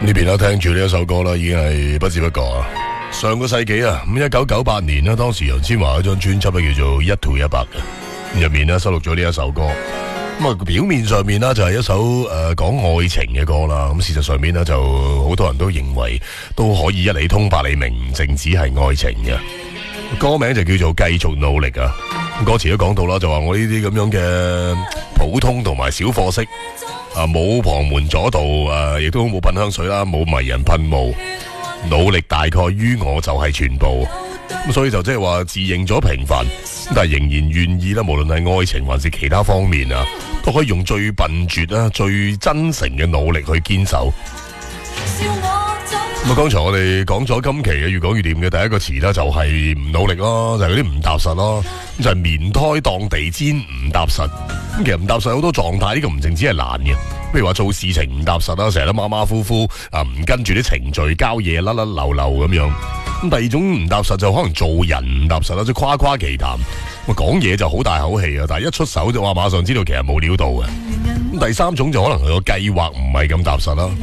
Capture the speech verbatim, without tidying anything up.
呢邊啦，聽住呢一首歌啦，已經係不知不覺啊。上個世紀啊，咁一九九八年啦，當時楊千嬅一張專輯咧叫做《一 to 一百》嘅，入面咧收錄咗呢一首歌。咁啊，表面上面啦就係一首誒講、呃、愛情嘅歌啦。咁事實上面咧就好多人都認為都可以一理通百理明，唔淨止係愛情嘅。歌名就叫做《繼續努力》啊。歌詞都講到啦，就話我呢啲咁樣嘅普通同埋小貨色啊，冇旁門左道啊，亦都冇噴香水啦，冇迷人噴霧，努力大概於我就係全部。咁所以就即係話自認咗平凡，但係仍然願意啦，無論係愛情還是其他方面啊，都可以用最笨拙啦、最真誠嘅努力去堅守。咁啊，剛才我哋講咗今期嘅越講越掂嘅第一個詞啦，就係唔努力咯，就係嗰啲唔踏實咯，咁就係棉胎當地氈唔踏實。咁其實唔踏實有好多狀態，呢個唔淨止係難嘅，譬如話做事情唔踏實啦，成日都馬馬虎虎啊，唔跟住啲程序交嘢甩甩漏漏咁樣。咁第二種唔踏實就可能做人唔踏實啦，即係誇誇其談，咁講嘢就好大口氣啊，但係一出手就話馬上知道其實冇料到嘅。咁第三種就可能佢個計劃唔係咁踏實啦。